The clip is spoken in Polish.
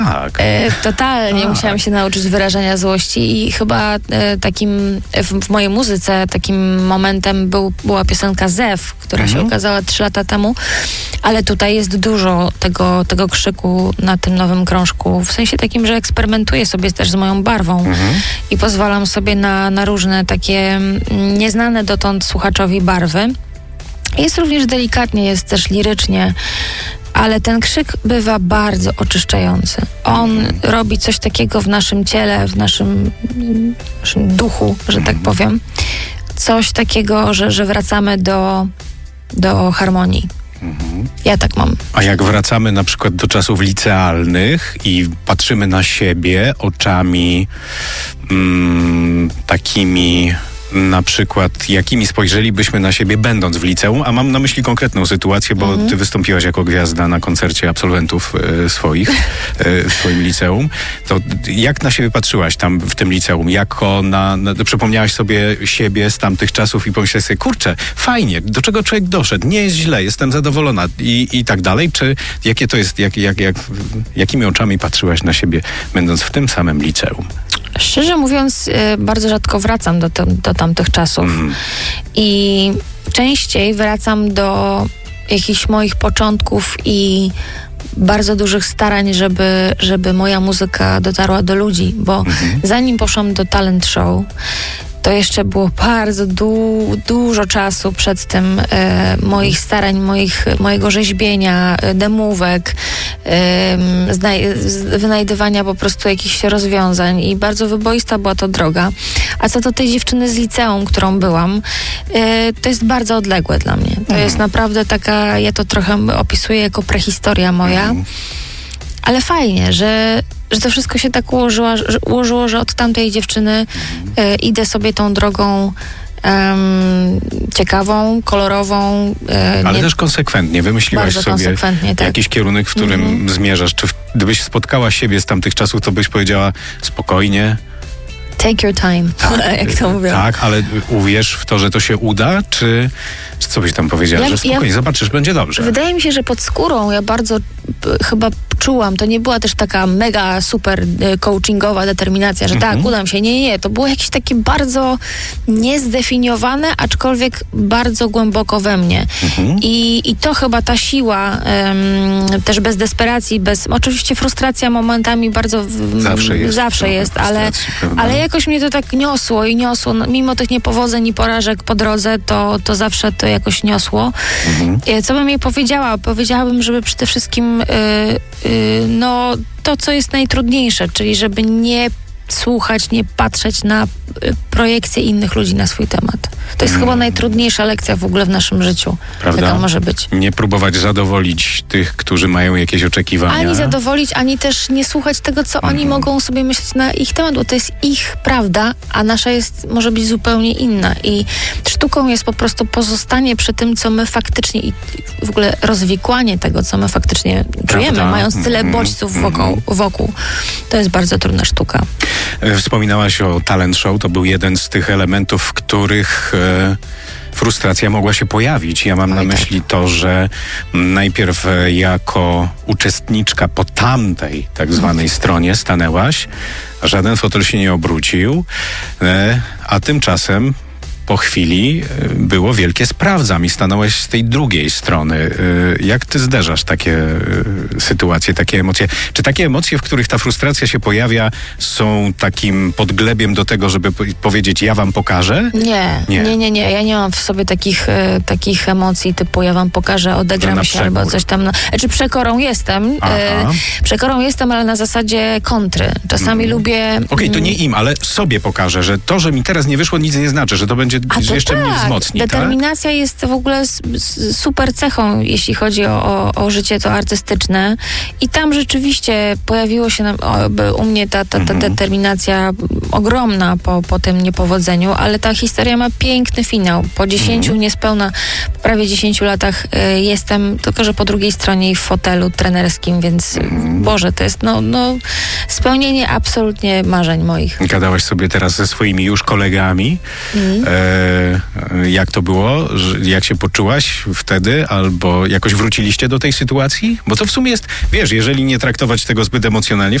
Tak. Totalnie musiałam się nauczyć wyrażania złości i chyba takim w mojej muzyce takim momentem była piosenka Zew, która się ukazała 3 lata temu, ale tutaj jest dużo tego krzyku na tym nowym krążku, w sensie takim, że eksperymentuję sobie też z moją barwą i pozwalam sobie na różne takie nieznane dotąd słuchaczowi barwy. Jest również delikatnie, jest też lirycznie, ale ten krzyk bywa bardzo oczyszczający. On robi coś takiego w naszym ciele, w naszym duchu, że tak powiem. Coś takiego, że wracamy do harmonii. Ja tak mam. A jak wracamy na przykład do czasów licealnych i patrzymy na siebie oczami takimi... Na przykład, jakimi spojrzelibyśmy na siebie będąc w liceum, a mam na myśli konkretną sytuację, bo ty wystąpiłaś jako gwiazda na koncercie absolwentów swoich w swoim liceum. To jak na siebie patrzyłaś tam w tym liceum? Jako przypomniałaś sobie siebie z tamtych czasów i pomyślałaś sobie, kurczę, fajnie, do czego człowiek doszedł, nie jest źle, jestem zadowolona i tak dalej? Czy jakie to jest, jakimi oczami patrzyłaś na siebie będąc w tym samym liceum? Szczerze mówiąc, bardzo rzadko wracam do tamtych czasów i częściej wracam do jakichś moich początków i bardzo dużych starań, żeby moja muzyka dotarła do ludzi, bo zanim poszłam do talent show, to jeszcze było bardzo dużo czasu przed tym moich starań, mojego rzeźbienia, demówek, wynajdywania po prostu jakichś rozwiązań i bardzo wyboista była to droga. A co do tej dziewczyny z liceum, którą byłam, to jest bardzo odległe dla mnie. To jest naprawdę taka, ja to trochę opisuję jako prehistoria moja, ale fajnie, że to wszystko się tak ułożyło, że od tamtej dziewczyny idę sobie tą drogą ciekawą, kolorową. Ale też konsekwentnie. Wymyśliłaś sobie jakiś kierunek, w którym zmierzasz. Czy gdybyś spotkała siebie z tamtych czasów, to byś powiedziała spokojnie? Take your time, jak to mówią. Tak, ale uwierz w to, że to się uda, czy co byś tam powiedziała, że spokojnie, zobaczysz, będzie dobrze. Wydaje mi się, że pod skórą ja bardzo chyba czułam, to nie była też taka mega super coachingowa determinacja, że tak, udam się. Nie, to było jakieś takie bardzo niezdefiniowane, aczkolwiek bardzo głęboko we mnie. I to chyba ta siła, też bez desperacji, oczywiście frustracja momentami bardzo zawsze jest, ale jakoś mnie to tak niosło, mimo tych niepowodzeń i porażek po drodze, to zawsze to jakoś niosło. Co bym jej powiedziała? Powiedziałabym, żeby przede wszystkim to, co jest najtrudniejsze, czyli żeby nie słuchać, nie patrzeć na projekcje innych ludzi na swój temat. To jest chyba najtrudniejsza lekcja w ogóle w naszym życiu. Prawda? Jaka może być. Nie próbować zadowolić tych, którzy mają jakieś oczekiwania. Ani zadowolić, ani też nie słuchać tego, co oni mogą sobie myśleć na ich temat, bo to jest ich prawda, a nasza może być zupełnie inna. I sztuką jest po prostu pozostanie przy tym, co my faktycznie i w ogóle rozwikłanie tego, co my faktycznie czujemy, mając tyle bodźców wokół. To jest bardzo trudna sztuka. Wspominałaś o talent show. To był jeden z tych elementów, w których frustracja mogła się pojawić. Ja mam na myśli to, że najpierw jako uczestniczka po tamtej tak zwanej stronie stanęłaś, żaden fotel się nie obrócił, a tymczasem po chwili było wielkie sprawdzam i stanąłeś z tej drugiej strony. Jak ty zderzasz takie sytuacje, takie emocje? Czy takie emocje, w których ta frustracja się pojawia, są takim podglebiem do tego, żeby powiedzieć, ja wam pokażę? Nie. Ja nie mam w sobie takich emocji typu ja wam pokażę, odegram się albo coś tam. Przekorą jestem. Przekorą jestem, ale na zasadzie kontry. Czasami lubię... Okej, to nie im, ale sobie pokażę, że to, że mi teraz nie wyszło, nic nie znaczy, że to będzie jeszcze mnie wzmocni. Determinacja jest w ogóle super cechą, jeśli chodzi o życie to artystyczne. I tam rzeczywiście pojawiło się u mnie ta determinacja ogromna po tym niepowodzeniu, ale ta historia ma piękny finał. Po 10 niespełna, prawie 10 latach jestem, tylko że po drugiej stronie i w fotelu trenerskim, więc Boże, to jest spełnienie absolutnie marzeń moich. Gadałaś sobie teraz ze swoimi już kolegami jak to było? Jak się poczułaś wtedy? Albo jakoś wróciliście do tej sytuacji? Bo to w sumie jest, wiesz, jeżeli nie traktować tego zbyt emocjonalnie,